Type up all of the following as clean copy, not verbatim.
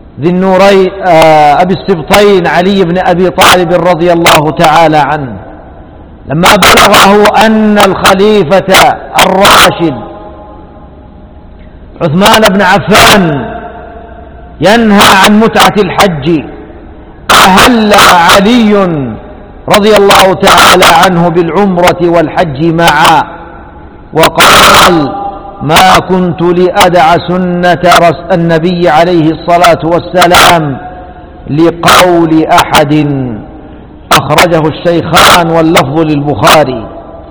ذي النورين أبي السبطين علي بن أبي طالب رضي الله تعالى عنه لما بلغه أن الخليفة الراشد عثمان بن عفان ينهى عن متعة الحج، أهل علي رضي الله تعالى عنه بالعمرة والحج معا، وقال: ما كنت لأدع سنة النبي عليه الصلاة والسلام لقول أحد. أخرجه الشيخان واللفظ للبخاري.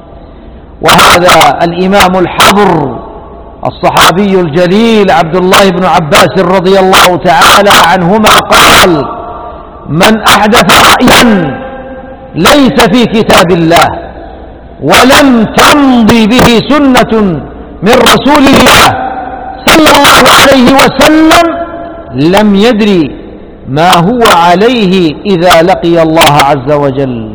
وهذا الإمام الحبر الصحابي الجليل عبد الله بن عباس رضي الله تعالى عنهما قال: من أحدث رأيا ليس في كتاب الله ولم تمضي به سنة من رسول الله صلى الله عليه وسلم لم يدري ما هو عليه إذا لقي الله عز وجل.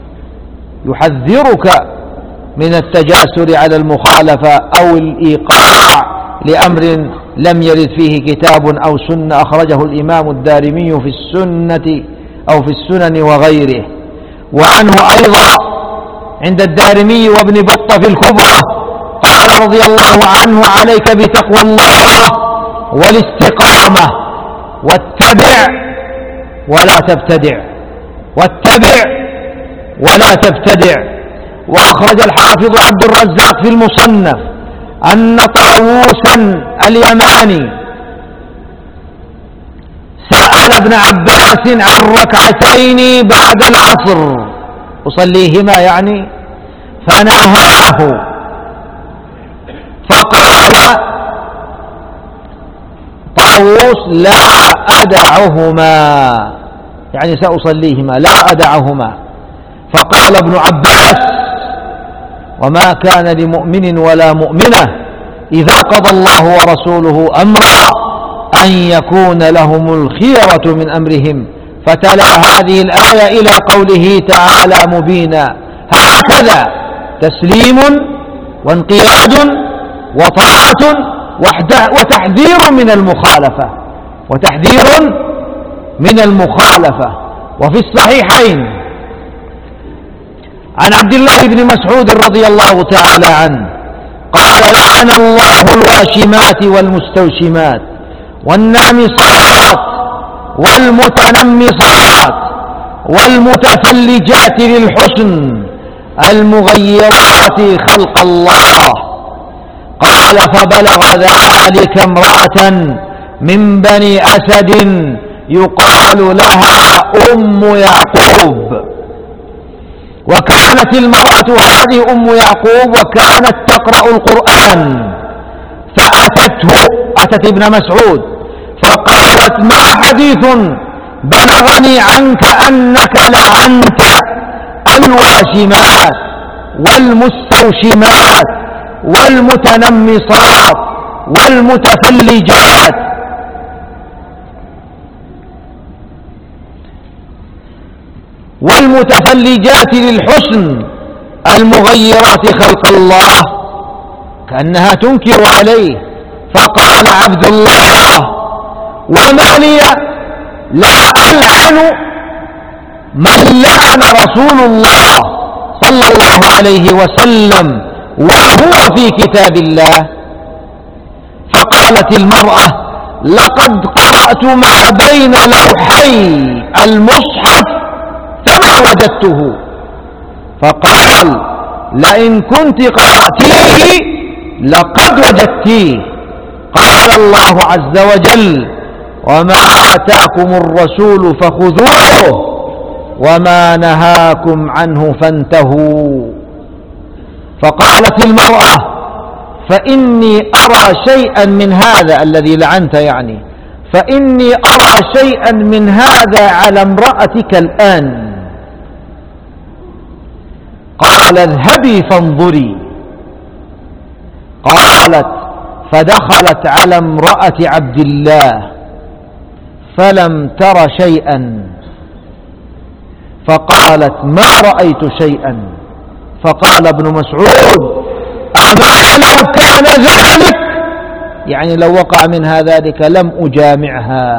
يحذرك من التجاسر على المخالفة أو الإيقاع لأمر لم يرد فيه كتاب أو سنة. أخرجه الإمام الدارمي في السنة أو في السنن وغيره. وعنه أيضا عند الدارمي وابن بطة في الكبرى قال رضي الله عنه: عليك بتقوى الله والاستقامة، واتبع ولا تبتدع، واتبع ولا تبتدع. وأخرج الحافظ عبد الرزاق في المصنف أن طاووسا اليماني سأل ابن عباس عن ركعتين بعد العصر أصليهما يعني، فنهاه فقال طاووس: لا أدعهما، يعني سأصليهما لا أدعهما. فقال ابن عباس: وما كان لمؤمن ولا مؤمنة إذا قضى الله ورسوله أمرا أن يكون لهم الخيرة من أمرهم، فتلا هذه الآية إلى قوله تعالى مبينا: هكذا تسليم وانقياد وطاعة وتحذير من المخالفة، وتحذير من المخالفة. وفي الصحيحين عن عبد الله بن مسعود رضي الله تعالى عنه قال: لعن الله الواشمات والمستوشمات والنامصات والمتنمصات والمتفلجات للحسن المغيرات خلق الله. قال: فبلغ ذلك امرأة من بني أسد يقال لها أم يعقوب، وكانت المرأة هذه أم يعقوب وكانت تقرأ القرآن، أتت ابن مسعود فقالت: ما حديث بلغني عنك أنك لعنت الواشمات والمستوشمات والمتنمصات والمتفلجات. والمتفلجات للحسن المغيرات خلق الله، كأنها تنكر عليه. فقال عبد الله: وما لي لا ألعن من لعن رسول الله صلى الله عليه وسلم وهو في كتاب الله. فقالت المرأة: لقد قرأت ما بين لوحي المصحف فما وجدته. فقال: لئن كنت قرأتيه لقد وجدتيه. قال الله عز وجل: وما آتاكم الرسول فخذوه وما نهاكم عنه فانتهوا. فقالت المرأة: فإني أرى شيئا من هذا الذي لعنت يعني، فإني أرى شيئا من هذا على امرأتك الآن. قال: اذهبي فانظري. قالت: فدخلت على امرأة عبد الله فلم تر شيئا، فقالت: ما رأيت شيئا. فقال ابن مسعود: أما لو كان ذلك، يعني لو وقع منها ذلك لم أجامعها.